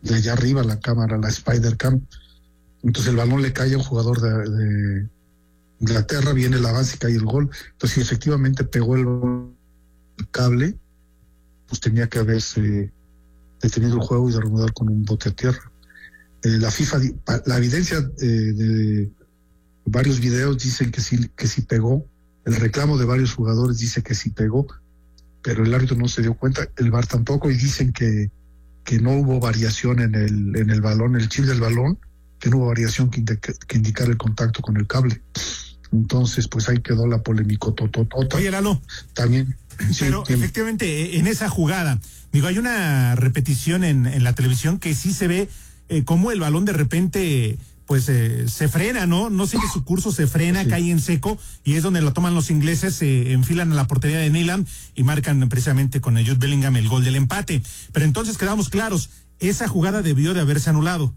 de allá arriba la cámara, la Spider Cam. Entonces el balón le cae a un jugador de Inglaterra, viene el avance y cae el gol. Entonces si efectivamente pegó el cable, pues tenía que haberse detenido el juego y derrumbar con un bote a tierra. La FIFA, la evidencia de varios videos dicen que sí pegó. El reclamo de varios jugadores dice que sí pegó, pero el árbitro no se dio cuenta, el VAR tampoco, y dicen que no hubo variación en el balón, el chip del balón, que no hubo variación que indicara el contacto con el cable. Entonces, pues ahí quedó la polémica tototota. Oye, Lalo. También. Pero sí, efectivamente, en esa jugada, digo, hay una repetición en la televisión que sí se ve cómo el balón de repente pues se frena, ¿no? No sigue su curso, se frena, sí, cae en seco, y es donde lo toman los ingleses, se enfilan a la portería de Nyland y marcan precisamente con el Jude Bellingham el gol del empate. Pero entonces quedamos claros, esa jugada debió de haberse anulado.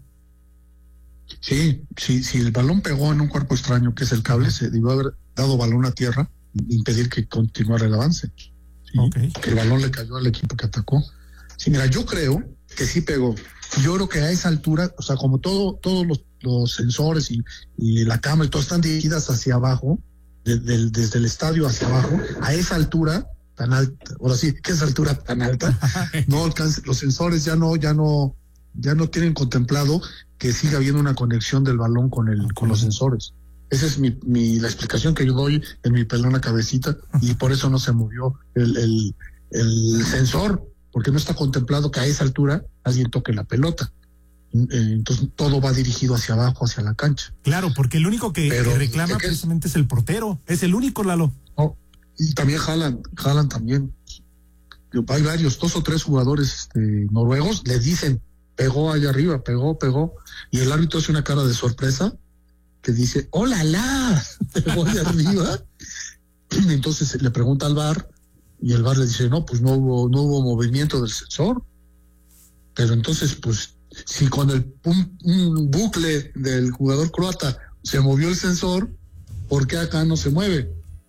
Sí, el balón pegó en un cuerpo extraño que es el cable, se debió haber dado balón a tierra, impedir que continuara el avance. ¿Sí? Okay. Que el balón le cayó al equipo que atacó. Sí, mira, yo creo que sí pegó. Yo creo que a esa altura, o sea, como todos los sensores y la cámara y todo están dirigidas hacia abajo, desde el estadio hacia abajo, a esa altura tan alta, ahora sí, que esa altura tan alta, no alcanza, los sensores ya no tienen contemplado que siga habiendo una conexión del balón con los sensores. Esa es la explicación que yo doy en mi pelona cabecita, y por eso no se movió el sensor, porque no está contemplado que a esa altura alguien toque la pelota. Entonces todo va dirigido hacia abajo, hacia la cancha. Claro, porque el único que reclama precisamente es el portero, es el único, Lalo. Oh, y también Haaland también. Hay varios, 2 o 3 jugadores noruegos, le dicen, pegó allá arriba, pegó, y el árbitro hace una cara de sorpresa, que dice, ¡hola, la! Pegó allá arriba. Entonces le pregunta al VAR, y el VAR le dice, no, pues no hubo movimiento del sensor. Pero entonces, pues, si con un bucle del jugador croata se movió el sensor, ¿por qué acá no se mueve?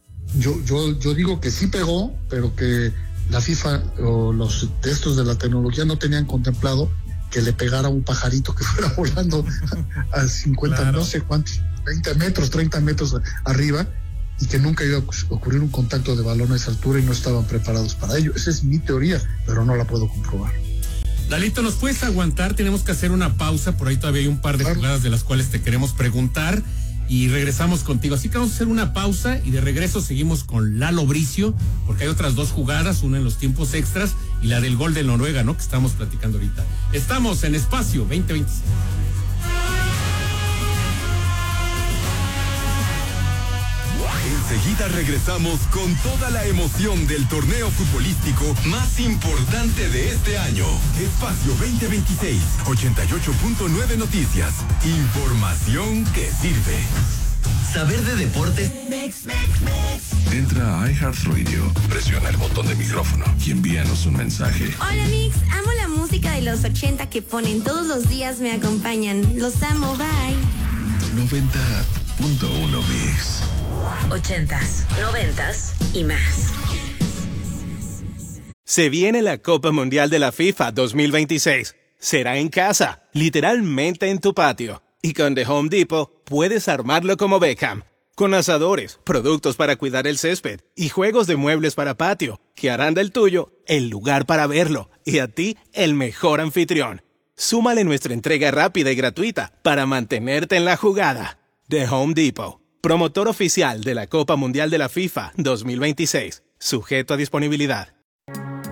Yo digo que sí pegó, pero que la FIFA o los textos de la tecnología no tenían contemplado que le pegara un pajarito que fuera volando a 50, claro, no sé cuántos, 20 metros, 30 metros arriba, y que nunca iba a ocurrir un contacto de balón a esa altura y no estaban preparados para ello. Esa es mi teoría, pero no la puedo comprobar. Lalito, ¿nos puedes aguantar? Tenemos que hacer una pausa, por ahí todavía hay un par de jugadas de las cuales te queremos preguntar y regresamos contigo. Así que vamos a hacer una pausa y de regreso seguimos con Lalo Bricio, porque hay otras 2 jugadas, una en los tiempos extras y la del gol de Noruega, ¿no? Que estamos platicando ahorita. Estamos en Espacio 2026. Enseguida regresamos con toda la emoción del torneo futbolístico más importante de este año. Espacio 2026, 88.9 Noticias. Información que sirve. Saber de deportes. Entra a iHeartRadio, presiona el botón de micrófono y envíanos un mensaje. Hola Mix, amo la música de los 80 que ponen todos los días, me acompañan. Los amo, bye. 90.1 Mix. 80s, 90s y más. Se viene la Copa Mundial de la FIFA 2026. Será en casa, literalmente en tu patio. Y con The Home Depot puedes armarlo como Beckham. Con asadores, productos para cuidar el césped y juegos de muebles para patio, que harán del tuyo el lugar para verlo y a ti el mejor anfitrión. Súmale nuestra entrega rápida y gratuita para mantenerte en la jugada. The Home Depot, promotor oficial de la Copa Mundial de la FIFA 2026. Sujeto a disponibilidad.